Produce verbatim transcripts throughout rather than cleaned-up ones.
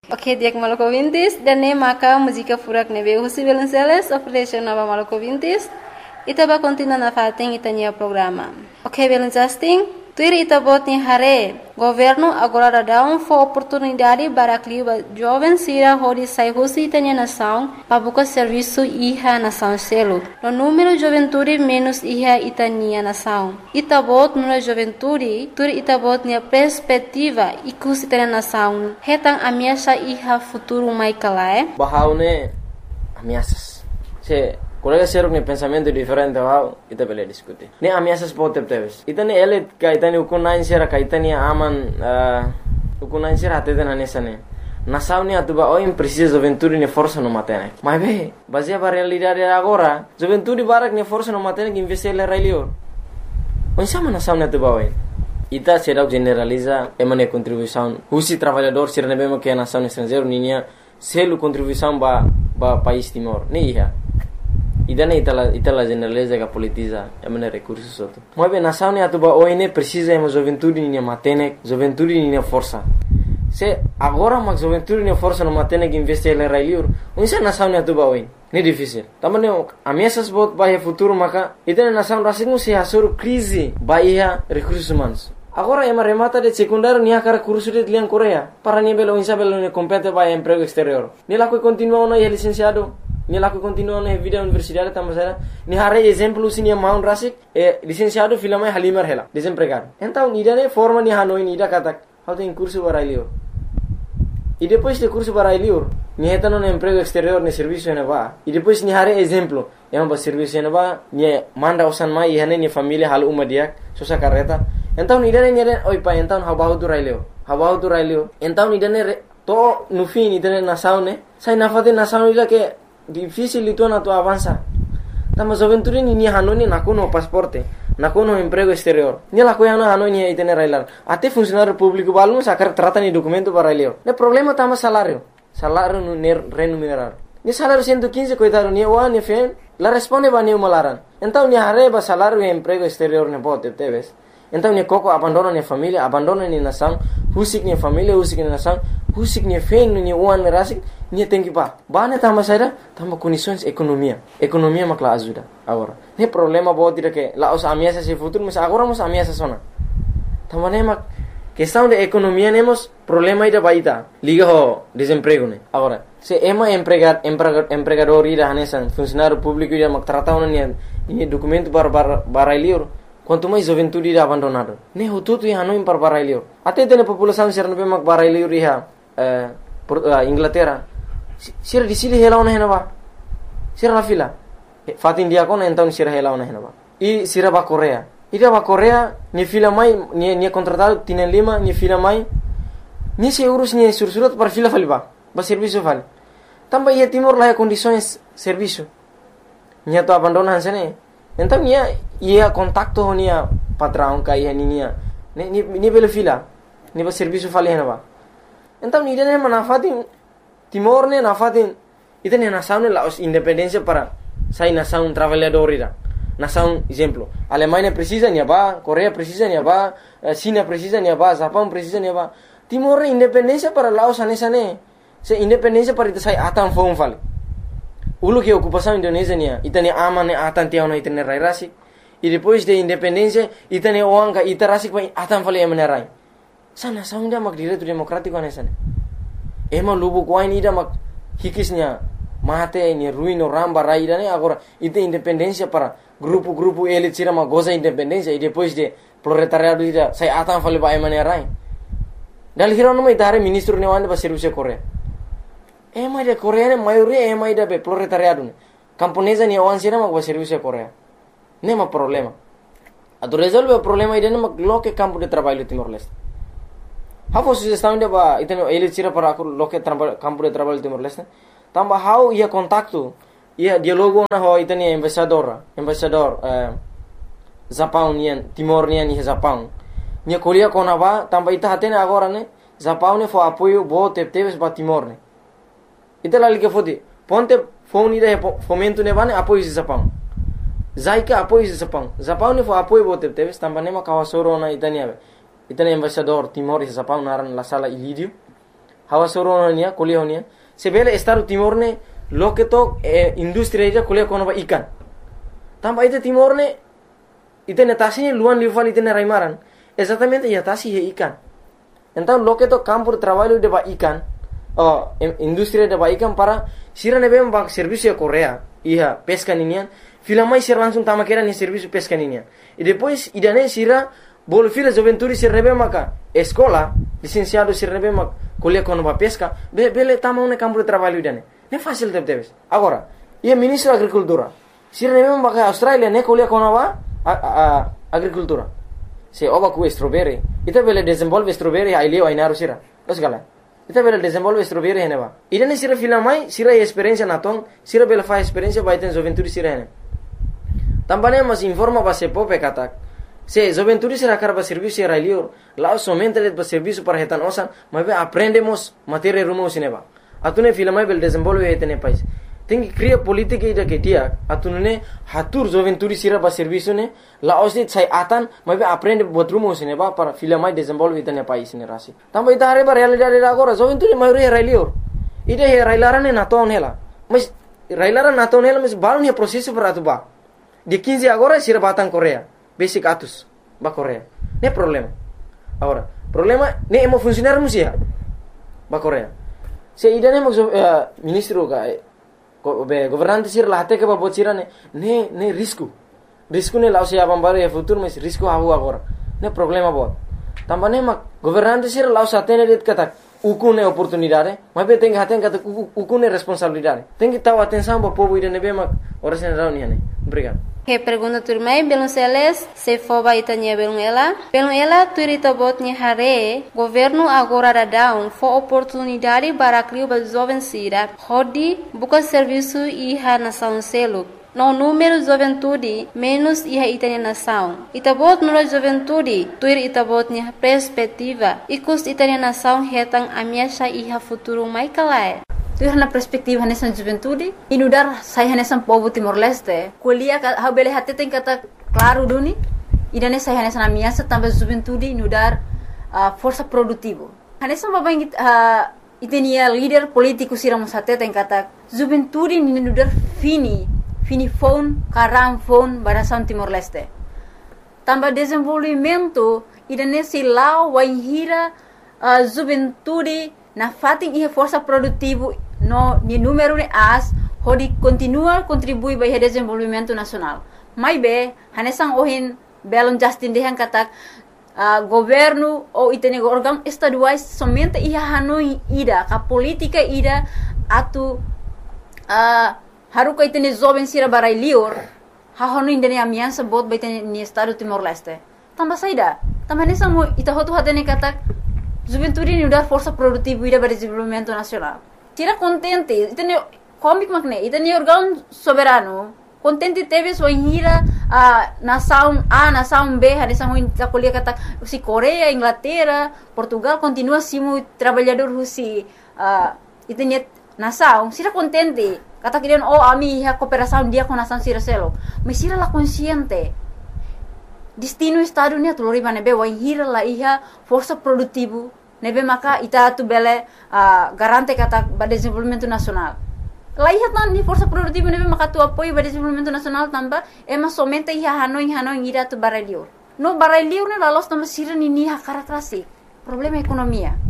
Ok, dia que maluco vintis, dan ne maka música furak ne veio husi Velenceles, operation nova maluco vintis, itaba continua na fating itania programa. Ok, Velenceles, tuir itabot ni hare, governo agora dá um for oportunidade para clima jovem sira hodi sai husi itania nação, para buscar serviço iha nação selo. No número de juventude menos iha itania nação. Itabot no juventude, tuir itabot ni perspectiva ikus itania nação. Hetang ameaça iha futuro mai kalae. Bahaune ameaças. Se colega seruk ni pensamento diferente wow, ita bele diskuti. Ni ameaças pote teves. Ita ni elit ka ita ni ukunain sera ka ita ni aman uh, ukunain sera atete na nesane. Nação ni atuba oim precisa juventude ni força no matene. Mas be, baseia para realidade agora, juventude barak ni força no matene que investir le railio. Onsama nação ni atuba oim. Ita será generaliza emane contribuição. Husi trabalhador sera nebema que a nação estrangeiro ninia selu contribuição ba ba país Timor. Ni iha. Idana itala itala generaliza que politiza emane recursos outro. Mas bem, nação ni atuba oine precisa ema juventude ni matene, juventude ni força. Se agora mas juventude ni força no matene que investir le railio, unsa nação ni atuba oine. Ni difícil. Tamane ameaças bot bahia futuro maka idana nação rasingu se hasur crise bahia recursos humanos. Agora ema remata de secundário ni akara curso de lian Coreia para ni belo insa belo ni compete bahia emprego exterior. Ni la que continua no é licenciado. Ni la que continua na vida universidade tamasera ni hare exemplo sini maun rasik e licenciado filama halimar hela desempregado então ida ne forma ni hanoi ni ida katak how tem curso para lior e depois de curso para lior ni heta no emprego exterior ni serviço na va e depois ni hare exemplo é um serviço na va ni manda osan mai hane ni família hal uma dia sosa carreta então ida ne ni oi pa então how about railio how about railio então ida ne to no fim ida ne nação ne sai na fate nação ida que difícil itu na tu avança. Tama juventude ni ni hanoni na kono pasporte, na kono emprego exterior. Ni la coiana hanoni ai tener railar. Até funcionário público balmo sacar trata ni documento para railio. Ne problema tama salário. Salário no remunerar. Ni salário cento e quinze coitado ni wa ni fen, la responde ba ni malaran. Então ni arreba salário e emprego exterior ne bote teves. Então ni coco abandona ni família, abandona ni nação, husik ni família, husik ni nação, husik ni fen ni wan rasik. Ni tem que pá. Bane tama saída, tama condições economia. Economia makla ajuda agora. Ne problema bo tira que lá os ameaças se futuro, mas agora mos ameaças sona. Tama ne mak questão de economia nemos problema ida baita. Liga ho desemprego ne. Agora, se ema empregar empregador ida hanesan funcionário público ida mak trata una ni ni documento para para barailior. Quanto mais juventude ida abandonado. Ne ho tudo ia no para barailior. Até tem população ser no mak barailior ia eh Inglaterra. Sira di sili hela ona henaba. Sira la fila. Fat India kon então sira hela ona henaba. E sira ba Coreia. Ida ba Coreia ni fila mai ni ni contratado tienen lima ni fila mai. Ni se urus ni sursurat para fila faliba. Ba serviço fal. Tamba ia Timor la condições serviço. Nia to abandonan sene. Então ia ia contacto nia patrão ka ia nia. Ni ni ni bela fila. Ni ba serviço fal henaba. Então ni dene manafatin Timor ne nafatin itene nação ne la independência para sai nação trabalhador ira. Nação exemplo, Alemanha precisa ni ba, Coreia precisa ni ba, China precisa ni ba, Japão precisa ni ba. Timor independência para Laos anesa ne. Se independência para ita sai atan fon fal. Ulu que ocupação Indonésia ni itene ama ne atan tiao na itene rai rasi. E depois de independência itene oanga ita rasi pa atan fal emene rai. Sa nação dia mak direito democrático anesa ne. Ema lubu kuain ida mak hikisnya mate ni ruino ramba raida ne agora ite independência para grupo-grupo elit sira mak goza independência e depois de proletariado ida sai atan fale ba emane rai dal hiro no mai dare ministro ne wande ba serviço Coreia ema ida Coreia ne maioria ema ida be proletariado ne camponesa ni wan sira mak ba serviço Coreia ne ma problema ado resolve o problema ida ne mak loke campo de trabalho Timor Leste. How sugestão de ba iteno ele tira para lo que campo de trabalho Timor Leste. Tamba how ia contacto ia dialogo na ho iteni embaixador, embaixador eh Japão nian Timor nian ni Japão. Nia Coreia kona ba tamba ita hatene agora ne Japão ne fo apoio bo teves ba Timor ne. Ita la liga fodi ponte phone ida fomento ne bane apoio Japão. Zaika apoio Japão. Japão ne fo apoio bo teves tamba ne ma kawasoro na itania. Itani embaixador Timor e Japão naran la sala Ilídio. hawa soro nia kuliah nia sebele Estado Timor ne loke to eh, industri ida kuliah kono ba ikan tamba ite Timor ne ite netasi luan liuval ite raimaran exatamente ya tasi he ikan então loke to campo de trabalho de ba ikan oh industri de ba ikan para sira nebe ba serviço Korea iya pesca ninian filamai sira langsung tama kera ni serviço pesca ninian e depois idane sira bolo fila juventude sira nebe maka escola licenciado sira nebe mak kuliah kono ba pesca be bele tama un campo de trabalho idane ne fácil de teves agora ia ministro agricultura sira nebe maka Australia ne kuliah kono ba a, a, agricultura se oba ku strawberry ita bele desenvolve strawberry ai leo ai naru sira os gala ita bele desenvolve strawberry hene ba idane sira filamai sira experiência naton sira bele fa experiência ba iten juventude sira hene tambane mas informa ba se pope katak se juventude sira karba serviço era lior lá somente le ba serviço para retan osan mas aprendemos matéria rumo sineba atune filamai bele desenvolve etene país tem que criar política ida que dia atune hatur juventude sira ba serviço ne la osit sai atan mas aprende buat rumo sineba para filamai desenvolve etene país ne rasi tamba ita hare ba realidade agora juventude maioria era lior ida he railarane naton hela mas railaran naton hela mas balon he processo para atuba de quinze agora sira batan Korea basic atus ba Korea ne problema agora problema ne emo funcionar musia ba Korea se ida ne mo uh, ministro ga be governante sira lahate ke ba bocira ne ne ne risco risco ne lausia bambaro e futuro mas risco havu agora ne problema bot tambane ma governante sira lausa tene det kata ukune oportunidade mas be tem haten kata ukune responsabilidade tem que tahu atenção ba povo ida ne be ma ora sen rauni ne obrigado. Que pergunta turmai belum seles se foba itanya belum ela belum ela turita botnya hare governo agora dadão fo oportunidade para criar ba jovem sira hodi buka serviço iha nação selo no número juventude menos iha itanya nação itabot no juventude tuir itabotnya perspectiva ikus itanya nação hetang amiasha iha futuro mai kalai tu na perspektiva nessa juventude inudar sai nessa povo Timor-Leste kuliah ha bele hate tem kata claro duni idane sai nessa na minha também juventude inudar uh, força produtivo nessa baba uh, itenia líder político siramos hate tem kata juventude inudar fini fini phone karam phone barasan Timor-Leste também desenvolvimento idane silau waihira uh, juventude na fating ia força produtivo no ni número ne as hodi continua contribui para o desenvolvimento nacional mai be hanesang ohin belon justin dehan katak uh, governo ou itene órgão estaduais somente ia hanoi ida ka política ida atu uh, haruka itene jovem sira barai lior ha hanoi indene amiança bot baitene ni estado Timor-Leste tamba saida tamba hanesang mo ita hotu hatene katak juventude ni udar força produtiva ida para desenvolvimento nacional tira contente itene comic magne itene órgão soberano contente teve sua hira a nação A nação B hanesang ita kuliah kata si Korea Inglaterra Portugal continua simu trabalhador husi uh, itene nação sira contente kata kirian oh ami ha cooperação dia com nação sira selo mas sira la consciente destino estado ni atulori bane be wa hira la iha força produtivo nebe maka ita tu bele uh, garante kata ba desenvolvimento nacional la iha tan ni força produtivo nebe maka tu apoio ba desenvolvimento nacional tamba ema somente iha hanoi hanoi ira tu baralior no baralior ne la los tamba sira ni ni ha karakteristik problema ekonomia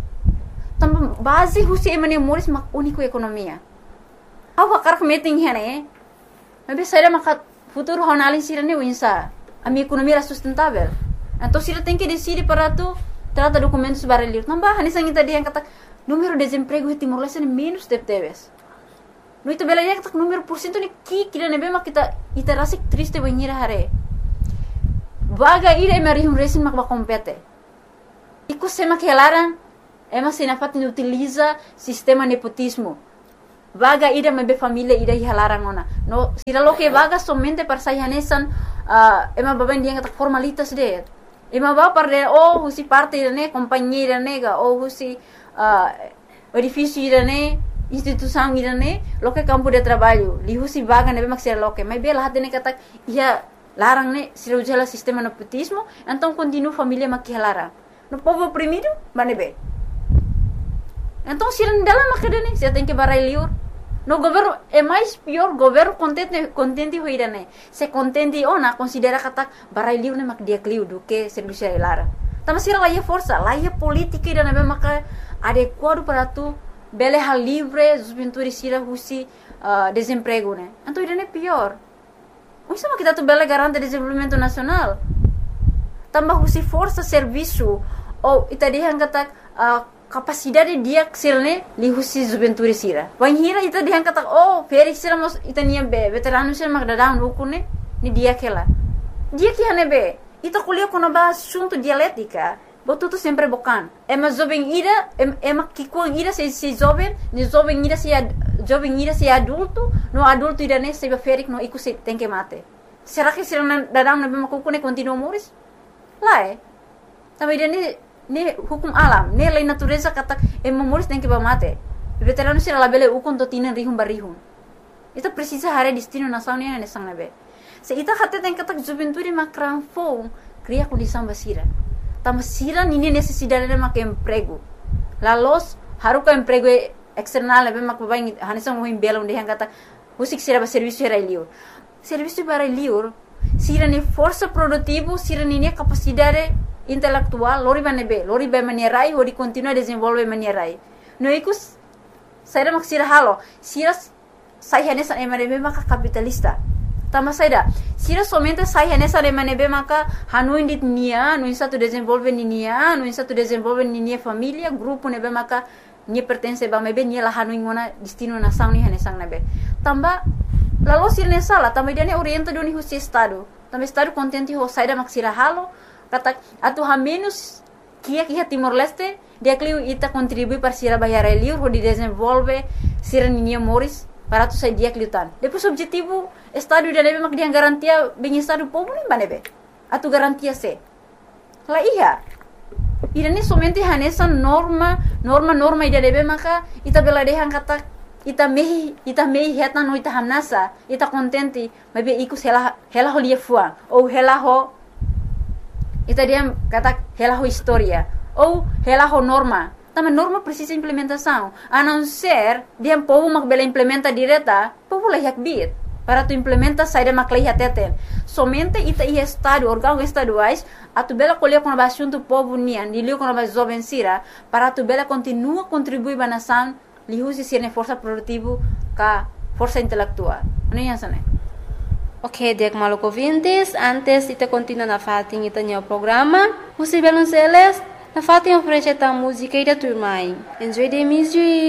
tamba base husi emane moris mak unico ekonomia awa karak meeting hene nebe saira maka futuro honalin sira ni winsa a minha economia era sustentável. Então, se ele tem que decidir para tu, trata documentos baralhos. Não vai, nessa gente dia kata número de desemprego em Timor-Leste é menos de teves. No itu bela dia kata número por cento ni ki kira nebe mak kita ita rasik triste banhira hare. Vaga ira emari um resin mak bakompete. Iku sema kelaran, ema sinafat ni utiliza sistema nepotismo. Vaga ida mebe família ida hilarang ona. No, sira lo que vaga somente para sai hanesan uh, ema baben dia kata formalitas de. Ema ba parde oh husi parte ne companhia nega oh husi uh, edifício ne instituição ne lo que campo de trabalho li husi vaga nebe mak sira lo que mai bela hatene kata ia larang ne sira ujala sistema nepotismo então continua família mak hilarang. No povo oprimido banebe. Então, se não dela macadane, você tem que barai liur. No governo é mais pior, governo contente contente hoira né. Se contente ona considera kata barai liur né mak dia kliu do que serviço lara. Tama sira lá força, lá política ida né maka adequado para tu bele hal livre, juventude sira husi uh, desemprego né. Então ida né pior. O sama kita tu bele garante desenvolvimento nacional. Tambah husi força serviço ou ita dia kata uh, capacidade dia sirne li husi juventude sira. Wan hira ita dia kata oh feri sira mos ita nia be veterano sira mak dadang ukune ni dia kela. Dia que hane be ita kuliah kono ba assunto dialética. Botu tu sempre bokan. Ema jovem ira ema kikuang ira se se jovem, ni jovem ira se jovem ira se adulto, no adulto ira ne se ferik no iku se tem que mate. Será que sira dadang na be makukune continua moris? Lá é. Também ira ne hukum alam, ne lei natureza kata ema moris tem que ba mate. Veterano sira labele ukon to tinan rihum barihum. Ita precisa hare destino nação ne ne sang na be. Se ita hate tem kata juventude makran fo cria condição basira. Tama sira nini necessidade de mak emprego. La los haruka emprego external be mak babai hanesa mo himbela onde hangata usik sira ba serviço era liur. Serviço para liur sira ni força produtivo, sira ni capacidade intelectual, lori banebe, lori ba manierai ori continua desenvolve manierai. No ikus saira mak sira halo, sira sai hanesa emanebe mak capitalista. Tama saida, sira somente sai nessa de manebe maka hanu indit nia, no insa tu desenvolve nia, no insa tu desenvolve nia família, grupo nebe maka ni pertence ba mebe nia la hanu ingona destino nação ni hanesang nebe. Tamba lalu sira nessa la tamba dia ne orienta do ni husi estado. Tamba estado contente ho saida mak sira halo, kata atu ha menos kia kia Timor Leste, dia kliu ita contribui para sira bayar liur ho di desenvolve sira nia moris para tu sai dia kliutan. Depois objetivo estado da nebe mak dia garantia bem estado povo nem banebe. Atu garantia se. La iya. Ida ni somente hanesa norma, norma norma ida nebe maka ita bela dehan kata ita mehi ita mehi heta no ita hanasa, ita contente, mebe ikus hela hela ho lia fuang ou hela ho ita dia kata hela ho historia ou hela ho norma. Também norma precisa implementação. A não ser dia povo mak bela implementa direta, povo lah yak bit. Para tu implementa saída maklei hateten. Somente ita i estado, órgão estaduais, a tu bela colher com a assunto povo nian, de liu com a jovem sira, para tu bela continua contribuir para a nação, li usi sirne força produtivo ka força intelectual. Não é assim, né? Ok, dek maluco vintes, antes ita continua na fatin ita nyo programa, usi belon seles, na fatin oferece ta música e da turmai. Enjoy the music.